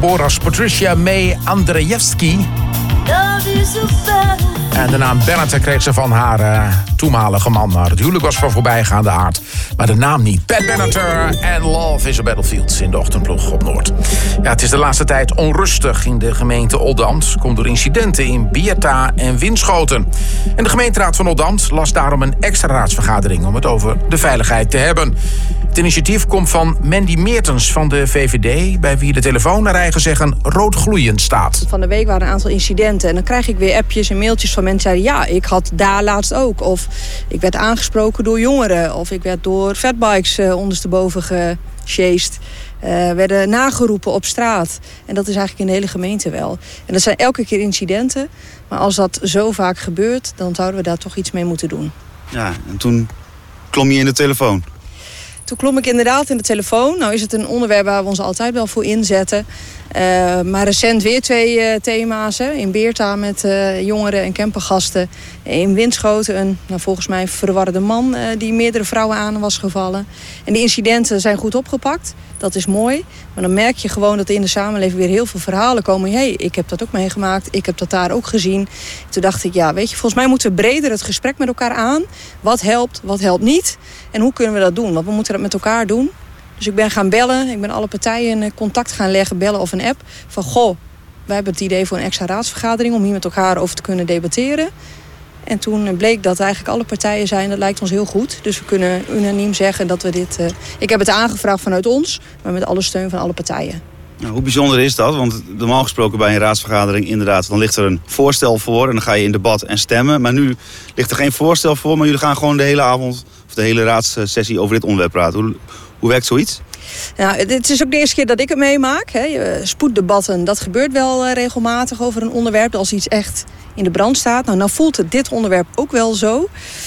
geboren als Patricia May Andrzejewski. En de naam Bennett kreeg ze van haar toenmalige man. Maar het huwelijk was van voorbijgaande aard. Maar de naam niet. Pat Benatar en Love is a Battlefield in de ochtendploeg op Noord. Ja, het is de laatste tijd onrustig in de gemeente Oldambt. Komt door incidenten in Beerta en Winschoten. En de gemeenteraad van Oldambt las daarom een extra raadsvergadering om het over de veiligheid te hebben. Het initiatief komt van Mandy Meertens van de VVD... bij wie de telefoon naar eigen zeggen rood gloeiend staat. Van de week waren een aantal incidenten en dan krijg ik weer appjes en mailtjes van mensen die zeiden... ja, ik had daar laatst ook. Of ik werd aangesproken door jongeren. Of ik werd door fatbikes ondersteboven gesjeest. Werden nageroepen op straat. En dat is eigenlijk in de hele gemeente wel. En dat zijn elke keer incidenten. Maar als dat zo vaak gebeurt, dan zouden we daar toch iets mee moeten doen. Ja, en toen klom je in de telefoon. Toen klom ik inderdaad in de telefoon. Nou is het een onderwerp waar we ons altijd wel voor inzetten. Maar recent weer 2 thema's. In Beerta met jongeren en campergasten. In Winschoten een volgens mij verwarde man die meerdere vrouwen aan was gevallen. En die incidenten zijn goed opgepakt. Dat is mooi. Maar dan merk je gewoon dat in de samenleving weer heel veel verhalen komen. Hey, ik heb dat ook meegemaakt. Ik heb dat daar ook gezien. Toen dacht ik, ja, weet je, volgens mij moeten we breder het gesprek met elkaar aan. Wat helpt niet? En hoe kunnen we dat doen? Want we moeten dat met elkaar doen. Dus ik ben gaan bellen. Ik ben alle partijen in contact gaan leggen, bellen of een app. Van, goh, wij hebben het idee voor een extra raadsvergadering... om hier met elkaar over te kunnen debatteren. En toen bleek dat eigenlijk alle partijen zijn, dat lijkt ons heel goed. Dus we kunnen unaniem zeggen dat we dit... Ik heb het aangevraagd vanuit ons, maar met alle steun van alle partijen. Nou, hoe bijzonder is dat? Want normaal gesproken bij een raadsvergadering inderdaad... dan ligt er een voorstel voor en dan ga je in debat en stemmen. Maar nu ligt er geen voorstel voor, maar jullie gaan gewoon de hele avond... of de hele raadssessie over dit onderwerp praten. Hoe werkt zoiets? Nou, het is ook de eerste keer dat ik het meemaak. Spoeddebatten, dat gebeurt wel regelmatig over een onderwerp. Als iets echt in de brand staat. Nou voelt het dit onderwerp ook wel zo.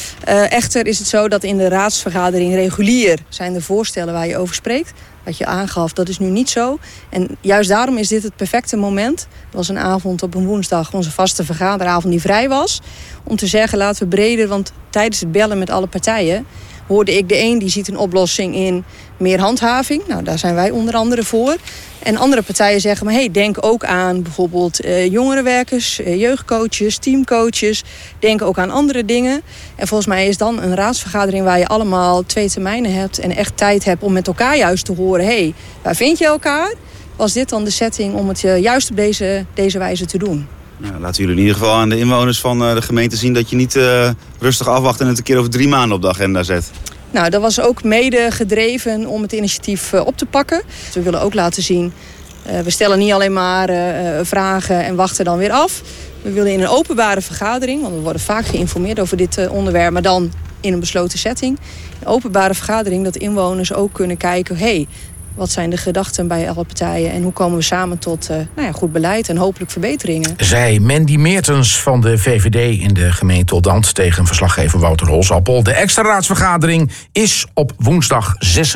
Echter is het zo dat in de raadsvergadering regulier... zijn de voorstellen waar je over spreekt. Wat je aangaf, dat is nu niet zo. En juist daarom is dit het perfecte moment. Er was een avond op een woensdag, onze vaste vergaderavond die vrij was. Om te zeggen, laten we breder, want tijdens het bellen met alle partijen... hoorde ik de een die ziet een oplossing in meer handhaving. Nou, daar zijn wij onder andere voor. En andere partijen zeggen, maar hey, denk ook aan bijvoorbeeld jongerenwerkers, jeugdcoaches, teamcoaches. Denk ook aan andere dingen. En volgens mij is dan een raadsvergadering waar je allemaal 2 termijnen hebt... en echt tijd hebt om met elkaar juist te horen, hey, waar vind je elkaar? Was dit dan de setting om het juist op deze wijze te doen? Nou, laten jullie in ieder geval aan de inwoners van de gemeente zien... dat je niet rustig afwacht en het een keer over 3 maanden op de agenda zet. Nou, dat was ook mede gedreven om het initiatief op te pakken. We willen ook laten zien, we stellen niet alleen maar vragen en wachten dan weer af. We willen in een openbare vergadering, want we worden vaak geïnformeerd over dit onderwerp... maar dan in een besloten setting. Een openbare vergadering dat inwoners ook kunnen kijken... hey, wat zijn de gedachten bij alle partijen en hoe komen we samen tot goed beleid en hopelijk verbeteringen. Zei Mandy Meertens van de VVD in de gemeente Oldambt tegen verslaggever Wouter Holsappel. De extra raadsvergadering is op woensdag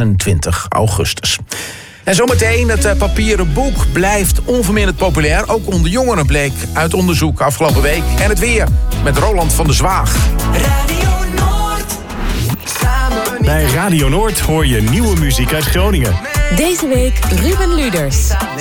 26 augustus. En zometeen, het papieren boek blijft onverminderd populair. Ook onder jongeren bleek uit onderzoek afgelopen week. En het weer met Roland van der Zwaag. Radio Noord. Bij Radio Noord hoor je nieuwe muziek uit Groningen. Deze week Ruben Luders.